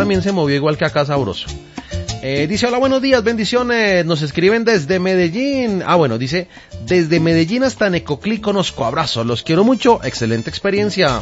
también se movió igual que acá sabroso. Dice, hola, buenos días, bendiciones, nos escriben desde Medellín. Bueno, dice, desde Medellín hasta Necoclí conozco, abrazo, los quiero mucho, excelente experiencia.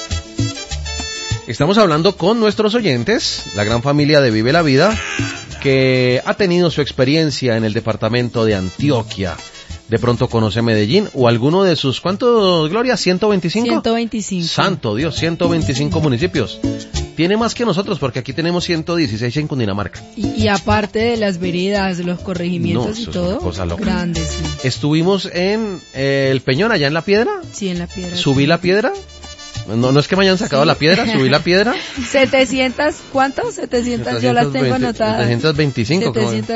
Estamos hablando con nuestros oyentes, la gran familia de Vive la Vida, que ha tenido su experiencia en el departamento de Antioquia. De pronto conoce Medellín o alguno de sus, ¿cuántos, Gloria? ¿125? 125. Santo Dios, 125 municipios. Tiene más que nosotros porque aquí tenemos 116 en Cundinamarca. Y aparte de las veredas, los corregimientos y todo, grandes. Sí. Estuvimos en el Peñón, allá en La Piedra. Sí, en La Piedra. Subí La Piedra. No es que me hayan sacado la piedra, subí la piedra. 700, ¿cuántos? 700 yo las tengo anotadas. 725.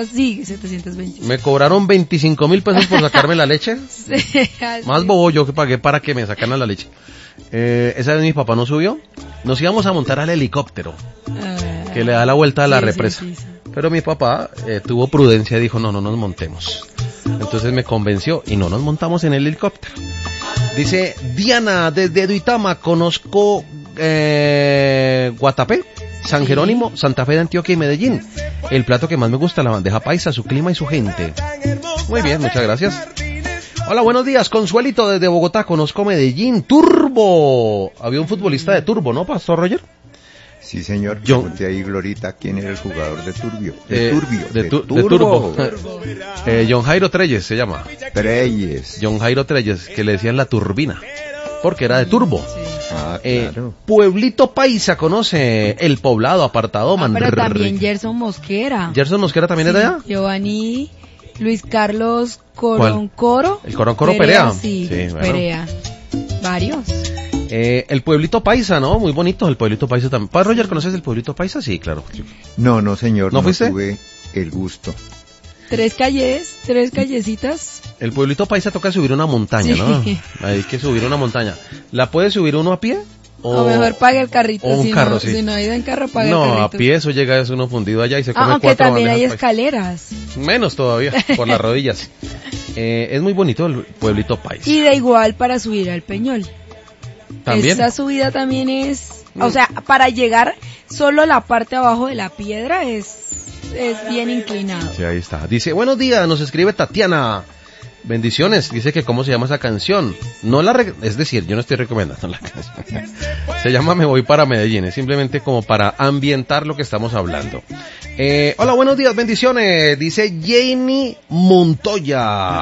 725. Me cobraron 25,000 pesos por sacarme la leche. Sí, más bobo yo que pagué para que me sacaran la leche. Esa vez mi papá no subió. Nos íbamos a montar al helicóptero que le da la vuelta a la represa. Sí. Pero mi papá tuvo prudencia y dijo, no nos montemos. Entonces me convenció y no nos montamos en el helicóptero. Dice Diana, desde Duitama conozco Guatapé, San Jerónimo, Santa Fe de Antioquia y Medellín. El plato que más me gusta, la bandeja paisa, su clima y su gente. Muy bien, muchas gracias. Hola, buenos días, Consuelito desde Bogotá, conozco Medellín, Turbo. Había un futbolista de Turbo, ¿no, Pastor Roger? Sí, señor. Pregunté ahí, Glorita, ¿quién era el jugador de Turbio? De Turbo. John Jairo Treyes se llama. John Jairo Treyes, que le decían la turbina, porque era de Turbo. Sí. Claro. Pueblito Paisa, conoce el poblado apartado. Pero también Gerson Mosquera. ¿Gerson Mosquera también es de allá? Giovanni Luis Carlos Coroncoro. El Coroncoro Perea. Sí, Perea. Varios. El pueblito paisa, ¿no? Muy bonito el pueblito paisa también. ¿Padre Roger, conoces el pueblito paisa? Sí, claro. No, señor. ¿No fuiste? Tuve el gusto. 3 callecitas. El pueblito paisa toca subir una montaña, sí. ¿No? Hay que subir una montaña. ¿La puede subir uno a pie? O mejor pague el carrito. O un carro, sí. Si no ha ido en carro, pague el carrito. No, a pie eso llega, es uno fundido allá y se come 4 aunque también hay bandejas escaleras. Menos todavía, por las rodillas. Es muy bonito el pueblito paisa. Y de igual para subir al Peñol. ¿También? Esa subida también es, o sea, para llegar solo la parte abajo de la piedra es bien inclinado. Sí, ahí está. Dice, buenos días, nos escribe Tatiana. Bendiciones, dice que cómo se llama esa canción. Es decir, yo no estoy recomendando la canción. Se llama Me Voy para Medellín, es simplemente como para ambientar lo que estamos hablando. Hola, buenos días, bendiciones, dice Jamie Montoya.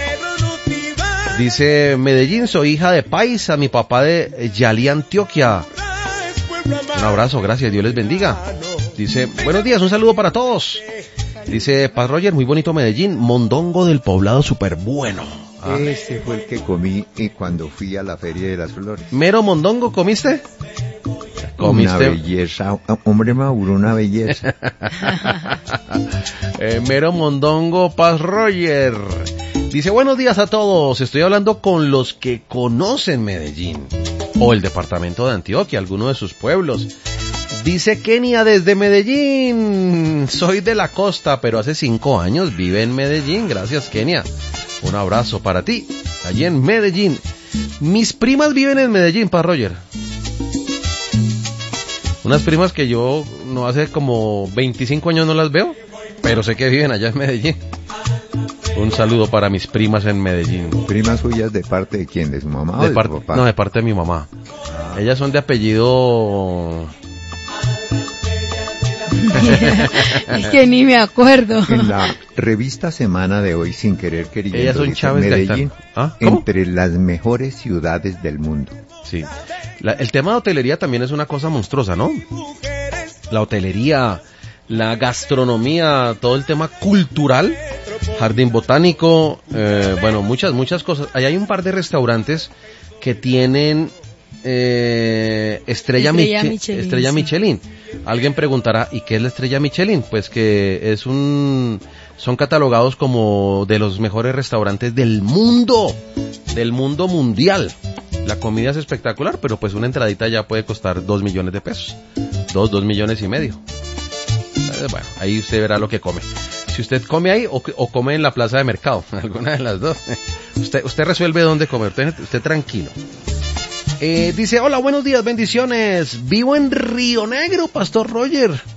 Dice Medellín, soy hija de Paisa, mi papá de Yalí, Antioquia. Un abrazo, gracias, Dios les bendiga. Dice, buenos días, un saludo para todos. Dice Paz Roger, muy bonito Medellín, mondongo del poblado súper bueno. Ese fue el que comí cuando fui a la Feria de las Flores. ¿Mero mondongo comiste? Una belleza, hombre Mauro, una belleza. Mero mondongo, Paz Roger. Dice, buenos días a todos, estoy hablando con los que conocen Medellín o el departamento de Antioquia, alguno de sus pueblos. Dice Kenia desde Medellín, soy de la costa, pero hace 5 años vive en Medellín, gracias Kenia. Un abrazo para ti, allí en Medellín. Mis primas viven en Medellín, Paz Roger. Unas primas que yo no hace como 25 años no las veo, pero sé que viven allá en Medellín. Un saludo para mis primas en Medellín. ¿Primas suyas de parte de quién? ¿De su mamá o de su papá? No, de parte de mi mamá. Ellas son de apellido... Es que ni me acuerdo. En la revista Semana de hoy, sin querer queriendo, ellas son Chávez Medellín, entre las mejores ciudades del mundo. Sí. El tema de hotelería también es una cosa monstruosa, ¿no? La hotelería, la gastronomía, todo el tema cultural, jardín botánico, bueno, muchas cosas. Ahí hay un par de restaurantes que tienen estrella Michelin. Alguien preguntará, ¿y qué es la estrella Michelin? Pues que son catalogados como de los mejores restaurantes del mundo mundial. La comida es espectacular, pero pues una entradita ya puede costar 2 millones de pesos. 2 millones y medio. Bueno, ahí usted verá lo que come. Si usted come ahí o come en la plaza de mercado, alguna de las dos. Usted resuelve dónde comer, usted tranquilo. Dice, hola, buenos días, bendiciones. Vivo en Río Negro, Pastor Roger.